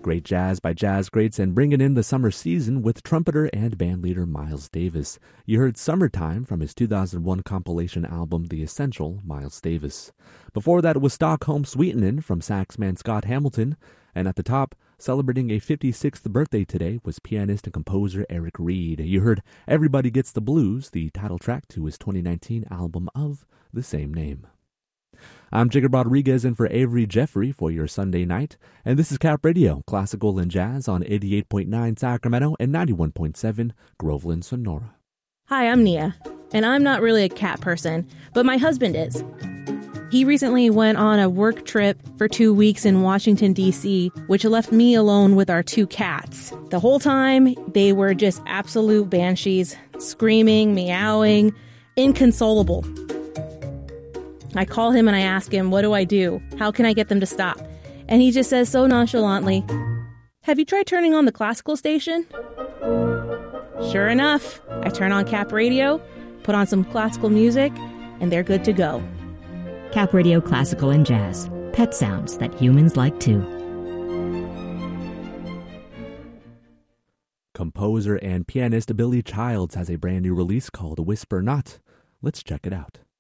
Great jazz by jazz greats and bringing in the summer season with trumpeter and bandleader Miles Davis. You heard Summertime from his 2001 compilation album The Essential, Miles Davis. Before that was Stockholm Sweetenin' from saxman Scott Hamilton. And at the top, celebrating a 56th birthday today, was pianist and composer Eric Reed. You heard Everybody Gets the Blues, the title track to his 2019 album of the same name. I'm Jacob Rodriguez in for Avery Jeffrey for your Sunday night, and this is Cap Radio, classical and jazz on 88.9 Sacramento and 91.7 Groveland, Sonora. Hi, I'm Nia, and I'm not really a cat person, but my husband is. He recently went on a work trip for 2 weeks in Washington, D.C., which left me alone with our 2 cats. The whole time, they were just absolute banshees, screaming, meowing, inconsolable. I call him and I ask him, what do I do? How can I get them to stop? And he just says so nonchalantly, have you tried turning on the classical station? Sure enough, I turn on Cap Radio, put on some classical music, and they're good to go. Cap Radio Classical and Jazz. Pet sounds that humans like too. Composer and pianist Billy Childs has a brand new release called Whisper Not. Let's check it out.